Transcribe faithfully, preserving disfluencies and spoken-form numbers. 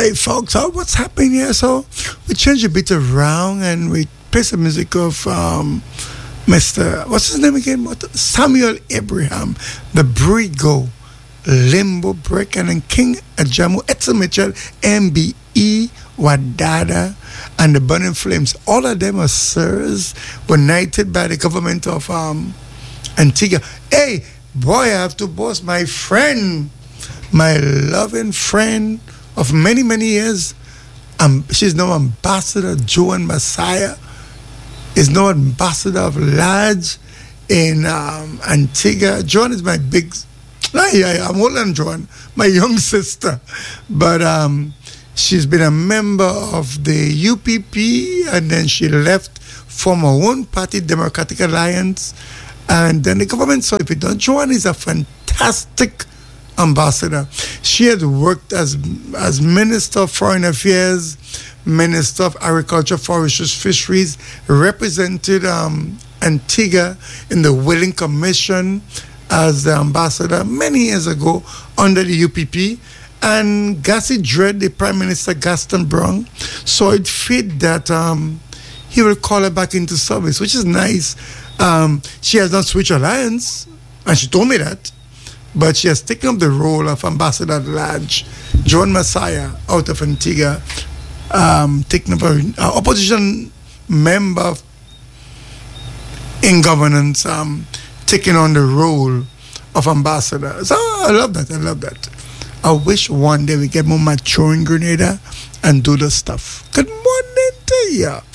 Hey folks, so what's happening here? So we change a bit around and we play some music of um, Mister What's his name again? What- Samuel Abraham, the Brigo, Limbo Break, and then King Ajamu, Etzel Mitchell, M B E, Wadada, and the Burning Flames. All of them are sirs, were knighted by the government of um, Antigua. Hey, boy, I have to boast my friend, my loving friend of many, many years. Um, she's now Ambassador Joan Messiah, is now Ambassador of Lodge in um, Antigua. Joan is my big, ah, yeah, yeah, I'm older than Joan, my young sister. But um, she's been a member of the U P P, and then she left from her own party, Democratic Alliance, and then the government saw it. Joan is a fantastic ambassador. She had worked as as Minister of Foreign Affairs, Minister of Agriculture, Forestry, Fisheries, represented um, Antigua in the Whaling Commission as the ambassador many years ago under the U P P. And Gassi Dredd, the Prime Minister Gaston Brown, saw it fit that um, he will call her back into service, which is nice. Um, she has not switched alliance, and she told me that. But she has taken up the role of ambassador at large, Joan Messiah, out of Antigua, um, taking up an opposition member in governance, um, taking on the role of ambassador. So I love that. I love that. I wish one day we get more mature in Grenada and do the stuff. Good morning to you.